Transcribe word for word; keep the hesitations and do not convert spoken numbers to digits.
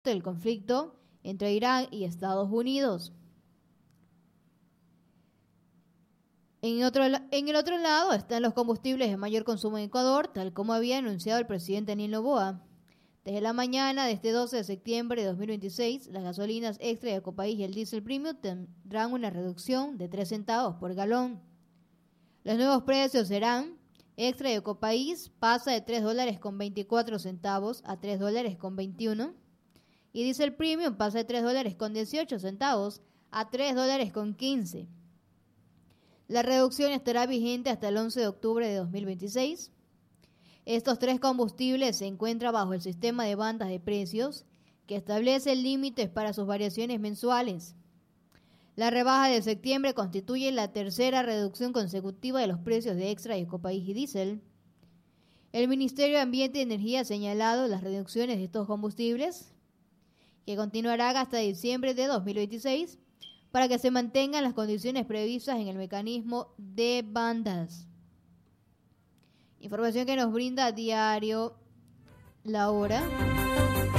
del conflicto entre Irán y Estados Unidos. En, otro, en el otro lado están los combustibles de mayor consumo en Ecuador, tal como había anunciado el presidente Daniel Noboa. Desde la mañana de este doce de septiembre de dos mil veintiséis, las gasolinas extra de Ecopaís y el diésel premium tendrán una reducción de tres centavos por galón. Los nuevos precios serán: extra de Ecopaís pasa de tres dólares con veinticuatro centavos a tres dólares con veintiuno, y diésel premium pasa de tres dólares con dieciocho centavos a tres dólares con quince. La reducción estará vigente hasta el once de octubre de dos mil veintiséis. Estos tres combustibles se encuentran bajo el sistema de bandas de precios que establece límites para sus variaciones mensuales. La rebaja de septiembre constituye la tercera reducción consecutiva de los precios de extra de Ecopaís y diésel. El Ministerio de Ambiente y Energía ha señalado las reducciones de estos combustibles, que continuarán hasta diciembre de dos mil veintiséis, para que se mantengan las condiciones previstas en el mecanismo de bandas. Información que nos brinda a diario La Hora.